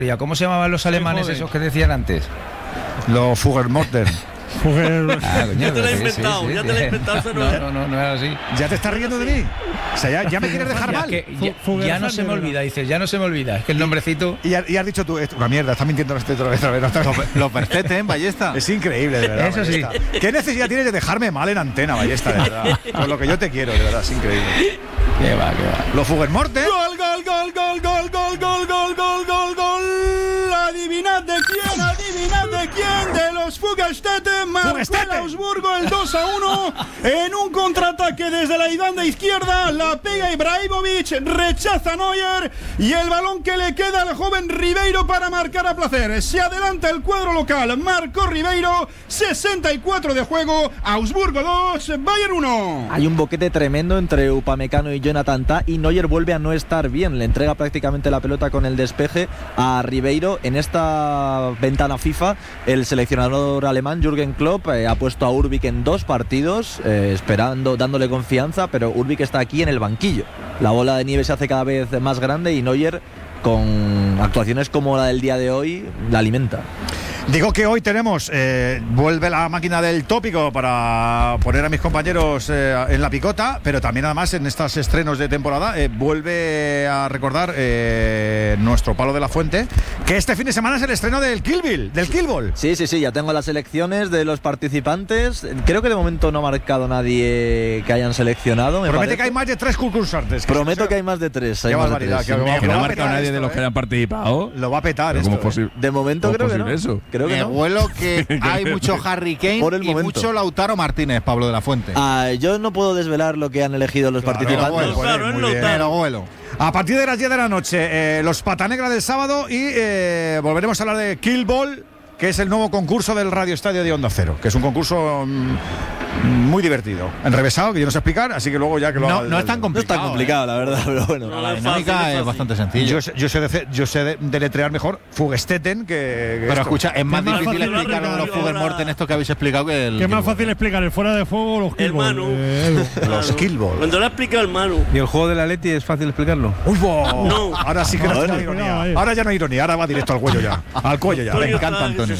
¿Cómo se llamaban los alemanes esos que decían antes? Los Fuggermorten. Ya te lo he inventado, ya te lo he inventado. No era así. ¿Ya te estás riendo de mí? O sea, ya me quieres dejar mal. Ya no se me olvida, dices, ya no se me olvida. Es que el nombrecito. Y has dicho tú, una mierda, estás mintiendo otra vez. Lo perfecten, Ballesta. Es increíble, de verdad. Eso Ballesta. sí. ¿Qué necesidad tienes de dejarme mal en antena, Ballesta, de verdad? Con lo que yo te quiero, de verdad, es increíble. Qué va. Los Fuggermorten. Gol. Adivinad de quién, de los Fugerstetten. Marcó el Augsburgo el 2-1 en un contraataque desde la banda izquierda. La pega Ibrahimovic, rechaza Neuer y el balón que le queda al joven Ribeiro para marcar a placer. Se adelanta el cuadro local, marcó Ribeiro, 64 de juego, Augsburgo 2, Bayern 1. Hay un boquete tremendo entre Upamecano y Jonathan Tah, y Neuer vuelve a no estar bien. Le entrega prácticamente la pelota con el despeje a Ribeiro. En esta ventana FIFA, el seleccionador alemán Jürgen Klopp ha puesto a Urbik en 2 partidos, esperando, dándole confianza, pero Urbik está aquí en el banquillo. La bola de nieve se hace cada vez más grande y Neuer, con actuaciones como la del día de hoy, la alimenta. Digo que hoy tenemos, vuelve la máquina del tópico para poner a mis compañeros en la picota, pero también además en estos estrenos de temporada vuelve a recordar nuestro Pablo de la Fuente, que este fin de semana es el estreno del Kill Ball. Sí, ya tengo las selecciones de los participantes. Creo que de momento no ha marcado nadie que hayan seleccionado. Promete que hay más de 3 concursantes. Prometo que hay más de 3. Qué barbaridad. Que no ha marcado nadie de los que hayan participado. Lo va a petar esto. ¿Cómo es posible? De momento creo que no. Eso? Creo que me no. huelo que hay mucho Harry Kane y mucho Lautaro Martínez, Pablo de la Fuente. Yo no puedo desvelar lo que han elegido los participantes. Pero vuelo. A partir de las 10 de la noche, los Patanegra del sábado, y volveremos a hablar de Kill Ball, que es el nuevo concurso del Radio Estadio de Onda Cero, que es un concurso muy divertido, enrevesado, que yo no sé explicar, así que luego ya que lo haga. No es tan complicado. No es tan complicado, la verdad, pero bueno. La dinámica es bastante sencilla. Yo sé deletrear mejor Fugestetten que pero esto. escucha, es más difícil fácil explicar los Fuggermorten esto que habéis explicado que el. Que es más fácil explicar el fuera de fuego o los Kill Ball. Los Kill Ball. Cuando lo ha explicado el Manu. ¿Y el juego del Atleti es fácil explicarlo? ¡Uy, bo! No. Ahora sí que no hay ironía. Ahora ya no hay ironía, ahora va directo al cuello ya. Al cuello ya. Le encanta Antonio.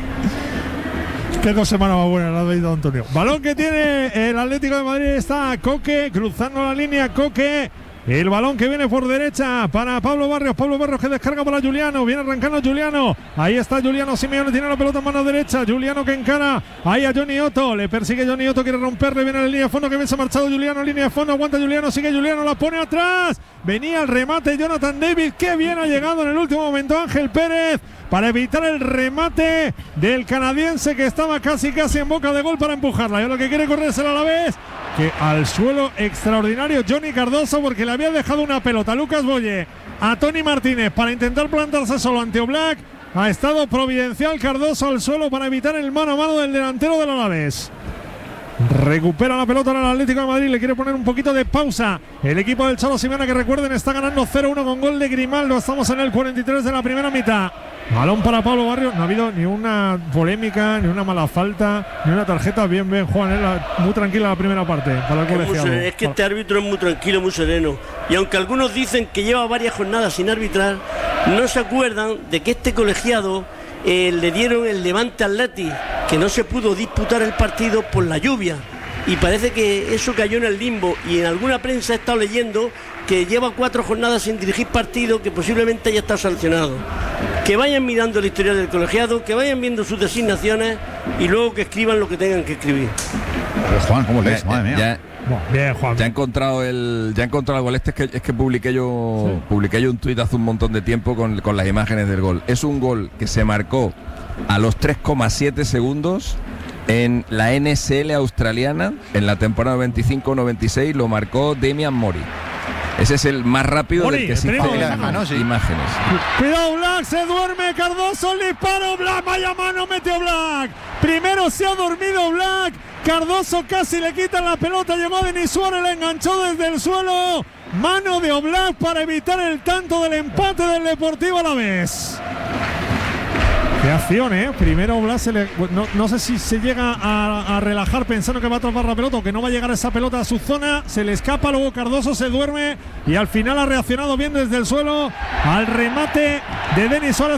Qué 2 semanas más buenas ha dado Antonio. Balón que tiene el Atlético de Madrid, está Coque cruzando la línea. Coque, el balón que viene por derecha para Pablo Barrios que descarga para Juliano, viene arrancando Juliano, ahí está Juliano Simeone, tiene la pelota en mano derecha, Juliano que encara ahí a Johnny Otto, le persigue Johnny Otto, quiere romperle, viene a la línea de fondo, que bien se ha marchado Juliano, línea de fondo, aguanta Juliano, sigue Juliano, la pone atrás, venía el remate Jonathan David, que bien ha llegado en el último momento Ángel Pérez para evitar el remate del canadiense, que estaba casi en boca de gol para empujarla. Y lo que quiere correrse a la vez, que al suelo extraordinario Johnny Cardoso, porque le había dejado una pelota Lucas Boye a Tony Martínez para intentar plantarse solo ante Oblak. Ha estado providencial Cardoso al suelo para evitar el mano a mano del delantero del Alavés. Recupera la pelota en el Atlético de Madrid, le quiere poner un poquito de pausa el equipo del Cholo Simeone, que recuerden está ganando 0-1 con gol de Grimaldo. Estamos en el 43 de la primera mitad. Balón para Pablo Barrios, no ha habido ni una polémica, ni una mala falta, ni una tarjeta. Bien, Juan, muy tranquila la primera parte para el colegiado. Es que este árbitro es muy tranquilo, muy sereno. Y aunque algunos dicen que lleva varias jornadas sin arbitrar, no se acuerdan de que este colegiado le dieron el Levante Atleti, que no se pudo disputar el partido por la lluvia. Y parece que eso cayó en el limbo. Y en alguna prensa he estado leyendo que lleva 4 jornadas sin dirigir partido, que posiblemente haya estado sancionado. Que vayan mirando el historial del colegiado, que vayan viendo sus designaciones y luego que escriban lo que tengan que escribir. Juan, ¿cómo lees? Madre mía. Bien, Juan. Ya he encontrado el gol. Es que publiqué yo un tuit hace un montón de tiempo con las imágenes del gol. Es un gol que se marcó a los 3,7 segundos en la NSL australiana en la temporada 95-96. Lo marcó Damian Mori. Ese es el más rápido del que existe imágenes. Cuidado, Black, se duerme Cardoso, el disparo, Black, vaya mano, metió Black. Primero se ha dormido Black, Cardoso casi le quitan la pelota, llegó a Denis Suárez, le enganchó desde el suelo. Mano de Oblak para evitar el tanto del empate del Deportivo Alavés. Qué acción, Primero Oblak no sé si se llega a relajar pensando que va a atrapar la pelota o que no va a llegar esa pelota a su zona. Se le escapa, luego Cardoso se duerme y al final ha reaccionado bien desde el suelo al remate de Denis Suárez